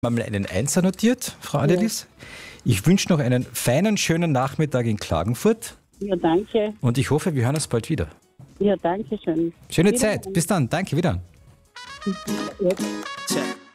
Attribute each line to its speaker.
Speaker 1: Mal einen Einser notiert, Frau Adelis. Ich wünsche noch einen feinen, schönen Nachmittag in Klagenfurt.
Speaker 2: Ja, danke.
Speaker 1: Und ich hoffe, wir hören uns bald wieder.
Speaker 2: Ja, danke schön.
Speaker 1: Schöne Zeit. Bis dann. Danke, wieder.
Speaker 2: Ja.
Speaker 3: Check.